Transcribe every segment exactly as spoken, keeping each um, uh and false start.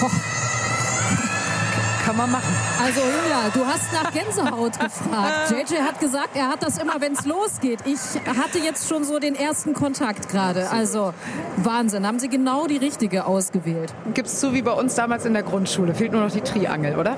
Oh. Kann man machen. Also Julia, du hast nach Gänsehaut gefragt. J J hat gesagt, er hat das immer, wenn es losgeht. Ich hatte jetzt schon so den ersten Kontakt gerade. Also Wahnsinn. Haben Sie genau die richtige ausgewählt? Gibt's so wie bei uns damals in der Grundschule. Fehlt nur noch die Triangel, oder?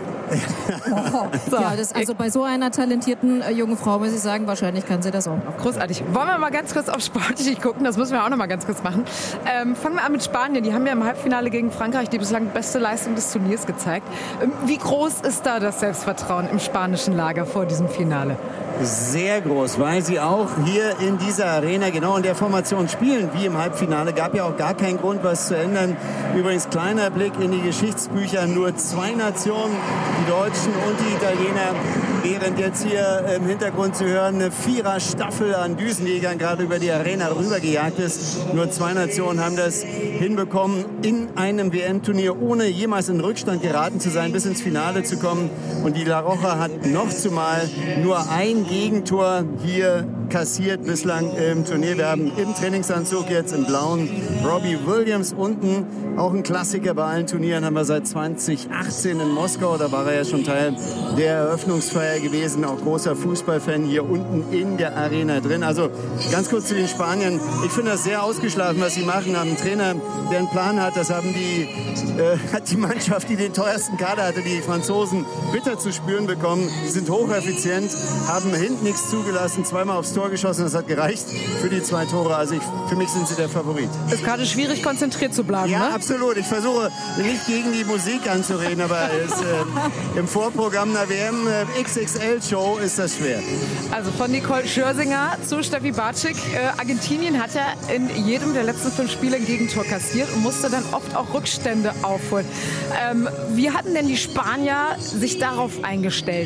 Oh, so. Ja, das, also bei so einer talentierten äh, jungen Frau muss ich sagen, wahrscheinlich kann sie das auch noch. Großartig. Wollen wir mal ganz kurz auf Sportlich gucken? Das müssen wir auch noch mal ganz kurz machen. Ähm, fangen wir an mit Spanien. Die haben ja im Halbfinale gegen Frankreich die bislang beste Leistung des Turniers gezeigt. Ähm, wie groß ist da das Selbstvertrauen im spanischen Lager vor diesem Finale? Sehr groß, weil sie auch hier in dieser Arena genau in der Formation spielen wie im Halbfinale. Gab ja auch gar keinen Grund, was zu ändern. Übrigens, kleiner Blick in die Geschichtsbücher. Nur zwei Nationen, die Deutschen und die Italiener, während jetzt hier im Hintergrund zu hören eine Vierer-Staffel an Düsenjägern gerade über die Arena rübergejagt ist. Nur zwei Nationen haben das hinbekommen, in einem W M-Turnier ohne jemals in Rückstand geraten zu sein, bis ins Finale zu kommen. Und die La Roja hat noch zumal nur ein Gegentor hier kassiert bislang im Turnier. Wir haben im Trainingsanzug jetzt im blauen Robbie Williams unten. Auch ein Klassiker bei allen Turnieren, haben wir seit zwanzig achtzehn in Moskau. Da war er ja schon Teil der Eröffnungsfeier gewesen. Auch großer Fußballfan hier unten in der Arena drin. Also ganz kurz zu den Spaniern. Ich finde das sehr ausgeschlafen, was sie machen. Haben einen Trainer, der einen Plan hat. Das haben die, äh, hat die Mannschaft, die den teuersten Kader hatte, die Franzosen, bitter zu spüren bekommen. Sie sind hocheffizient, haben hinten nichts zugelassen, zweimal aufs Tor geschossen. Das hat gereicht für die zwei Tore. Also ich, für mich sind sie der Favorit. Ist gerade schwierig, konzentriert zu bleiben, ja, ne? Absolut. Ich versuche nicht gegen die Musik anzureden, aber es, äh, im Vorprogramm einer W M äh, X X L-Show ist das schwer. Also von Nicole Scherzinger zu Steffi Bartschik. Äh, Argentinien hat ja in jedem der letzten fünf Spiele ein Gegentor kassiert und musste dann oft auch Rückstände aufholen. Ähm, wie hatten denn die Spanier sich darauf eingestellt?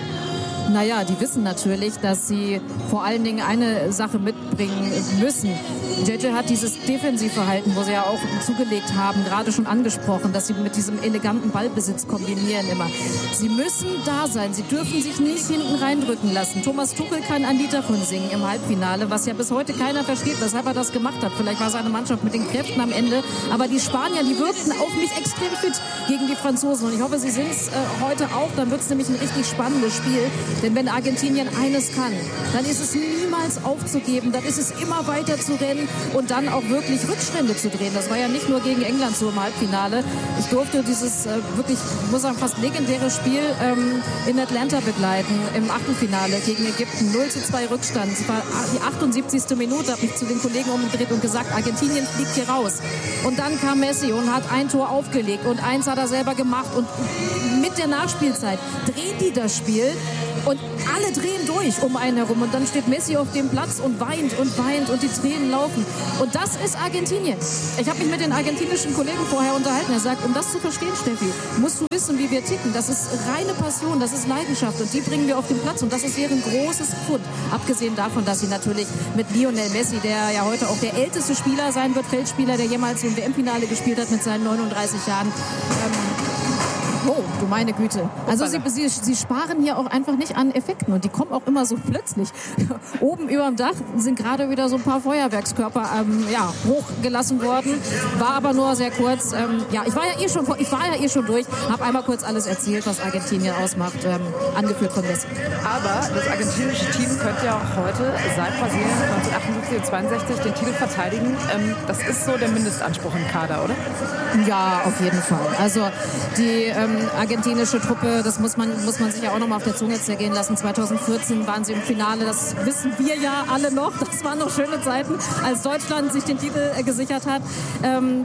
Naja, die wissen natürlich, dass sie vor allen Dingen eine Sache mitbringen müssen. J J hat dieses Defensivverhalten, wo sie ja auch zugelegt haben, gerade schon angesprochen, dass sie mit diesem eleganten Ballbesitz kombinieren immer. Sie müssen da sein, sie dürfen sich nicht hinten reindrücken lassen. Thomas Tuchel kann ein Lied davon singen im Halbfinale, was ja bis heute keiner versteht, weshalb er das gemacht hat. Vielleicht war seine Mannschaft mit den Kräften am Ende, aber die Spanier, die wirkten auf mich extrem fit gegen die Franzosen und ich hoffe, sie sind es äh, heute auch, dann wird es nämlich ein richtig spannendes Spiel. Denn wenn Argentinien eines kann, dann ist es niemals aufzugeben, dann ist es immer weiter zu rennen und dann auch wirklich Rückstände zu drehen. Das war ja nicht nur gegen England so im Halbfinale. Ich durfte dieses äh, wirklich, ich muss sagen, fast legendäre Spiel ähm, in Atlanta begleiten, im Achtelfinale gegen Ägypten. null zu zwei Rückstand. Es war die achtundsiebzigste Minute, habe ich zu den Kollegen umgedreht und gesagt, Argentinien fliegt hier raus. Und dann kam Messi und hat ein Tor aufgelegt und eins hat er selber gemacht. Und mit der Nachspielzeit drehen die das Spiel und alle drehen durch um einen herum und dann steht Messi auf dem Platz und weint und weint und die Tränen laufen. Und das ist Argentinien. Ich habe mich mit den argentinischen Kollegen vorher unterhalten. Er sagt, um das zu verstehen, Steffi, musst du wissen, wie wir ticken. Das ist reine Passion, das ist Leidenschaft und die bringen wir auf den Platz und das ist deren großes Pfund. Abgesehen davon, dass sie natürlich mit Lionel Messi, der ja heute auch der älteste Spieler sein wird, Feldspieler, der jemals im W M-Finale gespielt hat mit seinen neununddreißig Jahren, ähm, oh, du meine Güte. Also sie, sie, sie sparen hier auch einfach nicht an Effekten und die kommen auch immer so plötzlich. Oben über dem Dach sind gerade wieder so ein paar Feuerwerkskörper ähm, ja, hochgelassen worden. War aber nur sehr kurz. Ähm, ja, ich war ja eh schon, ich war ja eh schon durch, habe einmal kurz alles erzählt, was Argentinien ausmacht, ähm, angeführt von Messi. Aber das argentinische Team könnte ja auch heute seit Brasilien neunzehnhundertachtundsiebzig und zweiundsechzig den Titel verteidigen. Ähm, das ist so der Mindestanspruch im Kader, oder? Ja, auf jeden Fall. Also die ähm, argentinische Truppe, das muss man, muss man sich ja auch noch mal auf der Zunge zergehen lassen. zweitausendvierzehn waren sie im Finale, das wissen wir ja alle noch. Das waren noch schöne Zeiten, als Deutschland sich den Titel äh, gesichert hat. Ähm,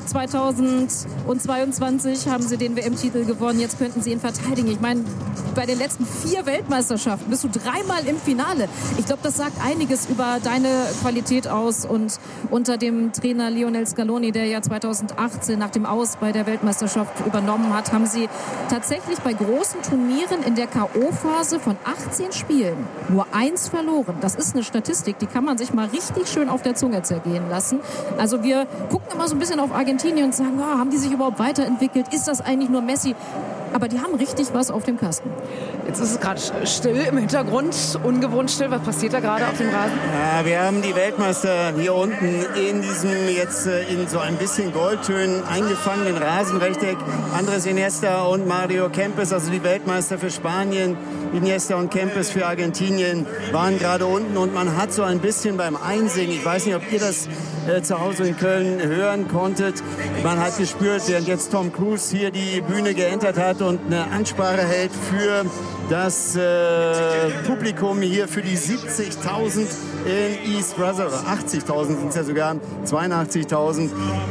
zweitausendzweiundzwanzig haben sie den W M-Titel gewonnen, jetzt könnten sie ihn verteidigen. Ich meine, bei den letzten vier Weltmeisterschaften bist du dreimal im Finale. Ich glaube, das sagt einiges über deine Qualität aus und unter dem Trainer Lionel Scaloni, der ja zweitausendachtzehn nach dem Aus bei der Weltmeisterschaft übernommen hat, haben sie tatsächlich bei großen Turnieren in der K O-Phase von achtzehn Spielen nur eins verloren. Das ist eine Statistik, die kann man sich mal richtig schön auf der Zunge zergehen lassen. Also wir gucken immer so ein bisschen auf Argentinien und sagen, oh, haben die sich überhaupt weiterentwickelt? Ist das eigentlich nur Messi? aber die haben richtig was auf dem Kasten. Jetzt ist es gerade still im Hintergrund, ungewohnt still. Was passiert da gerade auf dem Rasen? Ja, wir haben die Weltmeister hier unten in diesem jetzt in so ein bisschen Goldtönen eingefangenen Rasenrechteck. Andres Iniesta und Mario Kempes, also die Weltmeister für Spanien. Iniesta und Kempes für Argentinien waren gerade unten und man hat so ein bisschen beim Einsingen, ich weiß nicht, ob ihr das äh, zu Hause in Köln hören konntet, man hat gespürt, während jetzt Tom Cruise hier die Bühne geentert hat und eine Ansprache hält für das äh, Publikum hier, für die siebzigtausend in East Brazil, achtzigtausend sind es ja sogar, zweiundachtzigtausend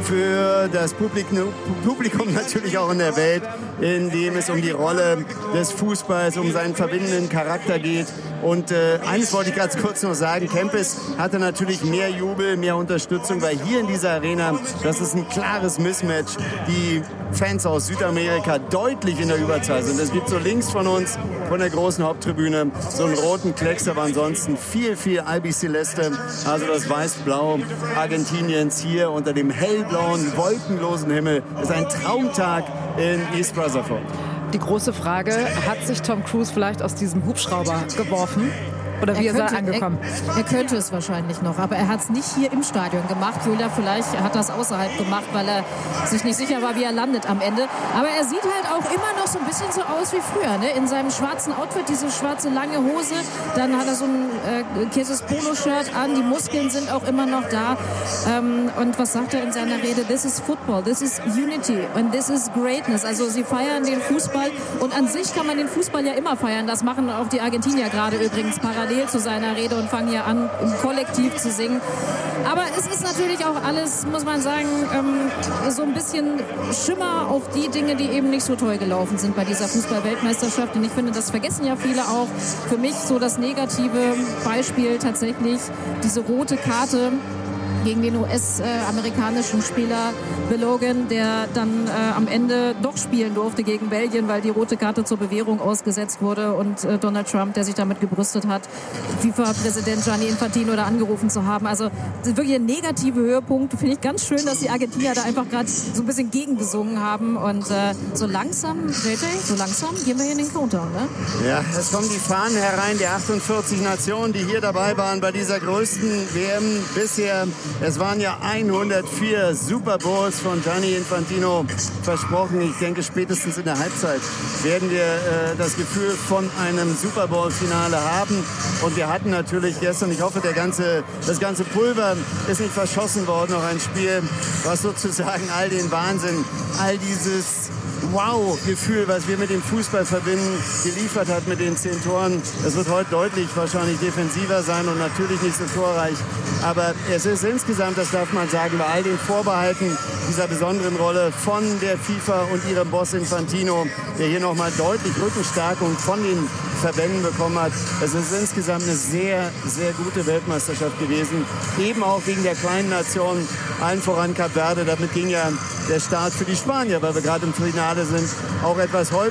für das Publikum, Publikum natürlich auch in der Welt, in dem es um die Rolle des Fußballs, um seinen verbindenden Charakter geht. Und äh, eines wollte ich ganz kurz noch sagen, Kempes hatte natürlich mehr Jubel, mehr Unterstützung, weil hier in dieser Arena, das ist ein klares Mismatch. Die Fans aus Südamerika deutlich in der Überzahl sind. Es gibt so links von uns, von der großen Haupttribüne, so einen roten Klecks, aber ansonsten viel, viel Albiceleste, also das Weiß-Blau Argentiniens hier unter dem hellblauen, wolkenlosen Himmel. Das ist ein Traumtag in East Rutherford. Die große Frage, hat sich Tom Cruise vielleicht aus diesem Hubschrauber geworfen? Oder wie er ist er angekommen? Er, er könnte es wahrscheinlich noch, aber er hat es nicht hier im Stadion gemacht. Julia, vielleicht hat er es außerhalb gemacht, weil er sich nicht sicher war, wie er landet am Ende. Aber er sieht halt auch immer noch so ein bisschen so aus wie früher, ne? In seinem schwarzen Outfit, diese schwarze lange Hose. Dann hat er so ein äh, Käses-Polo-Shirt an. Die Muskeln sind auch immer noch da. Ähm, und was sagt er in seiner Rede? This is football, this is unity and this is greatness. Also sie feiern den Fußball. Und an sich kann man den Fußball ja immer feiern. Das machen auch die Argentinier gerade übrigens parallel zu seiner Rede und fangen hier an, im Kollektiv zu singen. Aber es ist natürlich auch alles, muss man sagen, ähm, so ein bisschen Schimmer auf die Dinge, die eben nicht so toll gelaufen sind bei dieser Fußball-Weltmeisterschaft. Und ich finde, das vergessen ja viele auch. Für mich so das negative Beispiel tatsächlich diese rote Karte gegen den U S-amerikanischen Spieler Belogan, der dann äh, am Ende doch spielen durfte gegen Belgien, weil die rote Karte zur Bewährung ausgesetzt wurde und äh, Donald Trump, der sich damit gebrüstet hat, FIFA-Präsident Gianni Infantino da angerufen zu haben. Also das ist wirklich ein negativer Höhepunkt. Finde ich ganz schön, dass die Argentinier da einfach gerade so ein bisschen gegengesungen haben und äh, so langsam, J J, so langsam gehen wir hier in den Countdown, ne? Ja, es kommen die Fahnen herein, die achtundvierzig Nationen, die hier dabei waren bei dieser größten W M bisher. Es waren ja hundertvier Super Bowls von Gianni Infantino versprochen. Ich denke, spätestens in der Halbzeit werden wir äh, das Gefühl von einem Super Bowl-Finale haben. Und wir hatten natürlich gestern, ich hoffe, der ganze, das ganze Pulver ist nicht verschossen worden, noch ein Spiel, was sozusagen all den Wahnsinn, all dieses Wow-Gefühl, was wir mit dem Fußball verbinden, geliefert hat mit den zehn Toren. Es wird heute deutlich wahrscheinlich defensiver sein und natürlich nicht so torreich. Aber es ist insgesamt, das darf man sagen, bei all den Vorbehalten dieser besonderen Rolle von der FIFA und ihrem Boss Infantino, der hier nochmal deutlich Rückenstärkung von den Verbänden bekommen hat. Es ist insgesamt eine sehr, sehr gute Weltmeisterschaft gewesen. Eben auch wegen der kleinen Nation, allen voran Kap Verde. Damit ging ja der Start für die Spanier, weil wir gerade im Finale sind, auch etwas holprig.